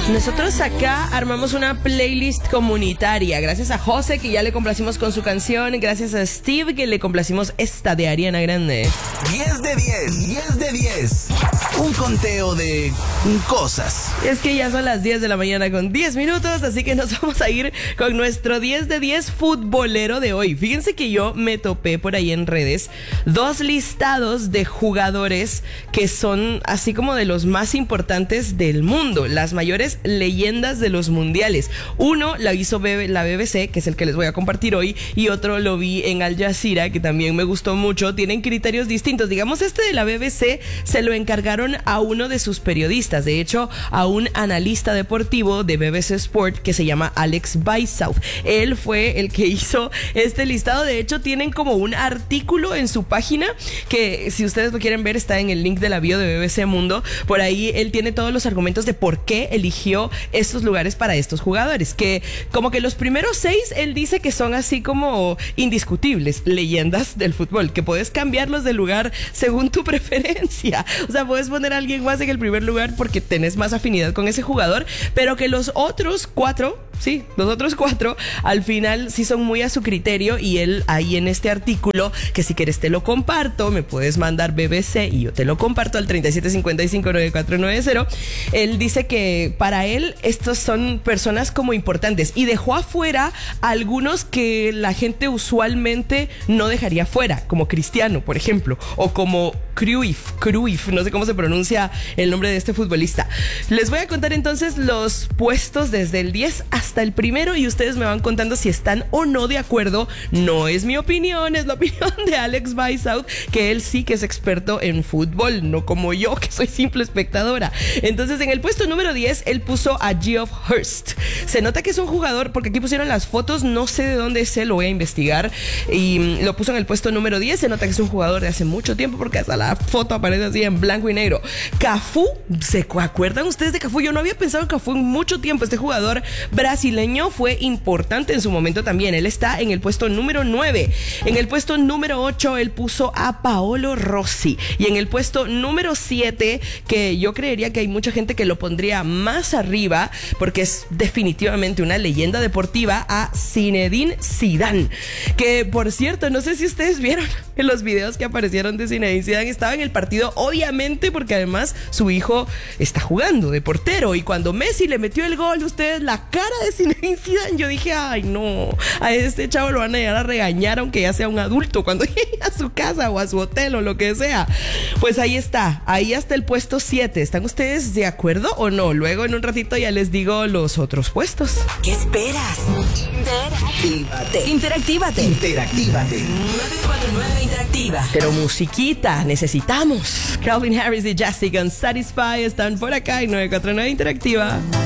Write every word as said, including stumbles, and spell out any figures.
Nosotros acá armamos una playlist comunitaria. Gracias a José, que ya le complacimos con su canción. Gracias a Steve, que le complacimos esta de Ariana Grande. diez de diez, diez de diez. Un conteo de cosas. Es que ya son las diez de la mañana con diez minutos, así que nos vamos a ir con nuestro diez de diez futbolero de hoy. Fíjense que yo me topé por ahí en redes dos listados de jugadores que son así como de los más importantes del mundo, las mayores leyendas de los mundiales. Uno la hizo la B B C, que es el que les voy a compartir hoy, y otro lo vi en Al Jazeera, que también me gustó mucho. Tienen criterios distintos. Digamos, este de la B B C se lo encargaron a uno de sus periodistas, de hecho a un analista deportivo de B B C Sport que se llama Alex Weishaupt. Él fue el que hizo este listado. De hecho tienen como un artículo en su página que, si ustedes lo quieren ver, está en el link de la bio de B B C Mundo. Por ahí él tiene todos los argumentos de por qué eligió estos lugares para estos jugadores, que como que los primeros seis él dice que son así como indiscutibles leyendas del fútbol, que puedes cambiarlos de lugar según tu preferencia. O sea, puedes poner a alguien más en el primer lugar porque tenés más afinidad con ese jugador, pero que los otros cuatro, sí, los otros cuatro al final sí son muy a su criterio. Y él ahí en este artículo, que si quieres te lo comparto, me puedes mandar B B C y yo te lo comparto al treinta y siete cincuenta y cinco noventa y cuatro noventa. Él dice que para él estos son personas como importantes y dejó afuera algunos que la gente usualmente no dejaría fuera, como Cristiano, por ejemplo, o como Cruyff, Cruyff, no sé cómo se pronuncia el nombre de este futbolista. Les voy a contar entonces los puestos desde el diez hasta el primero y ustedes me van contando si están o no de acuerdo. No es mi opinión, es la opinión de Alex Weishaupt, que él sí que es experto en fútbol, no como yo, que soy simple espectadora. Entonces, en el puesto número diez, él puso a Geoff Hurst. Se nota que es un jugador, porque aquí pusieron las fotos, no sé de dónde es él, lo voy a investigar. Y lo puso en el puesto número diez. Se nota que es un jugador de hace mucho tiempo, porque hasta la foto aparece así en blanco y negro. Cafú, ¿se acuerdan ustedes de Cafú? Yo no había pensado en Cafú en mucho tiempo. Este jugador brasileño fue importante en su momento también. Él está en el puesto número nueve. En el puesto número ocho, él puso a Paolo Rossi. Y en el puesto número siete, que yo creería que hay mucha gente que lo pondría más arriba, porque es definitivamente una leyenda deportiva, a Zinedine Zidane. Que, por cierto, no sé si ustedes vieron en los videos que aparecieron de Zinedine Zidane. Estaba en el partido, obviamente, porque además su hijo está jugando de portero. Y cuando Messi le metió el gol, ustedes, la cara de Zinedine Zidane, yo dije, ay no, a este chavo lo van a llegar a regañar aunque ya sea un adulto cuando llegue a su casa o a su hotel o lo que sea. Pues ahí está, ahí hasta el puesto siete. ¿Están ustedes de acuerdo o no? Luego en un ratito ya les digo los otros puestos. ¿Qué esperas? Interactívate. Interactívate. Interactívate. nueve cuatro nueve Interactiva. Pero musiquita, necesitamos. Calvin Harris y Jazzy con Satisfy están por acá en nueve cuatro nueve Interactiva.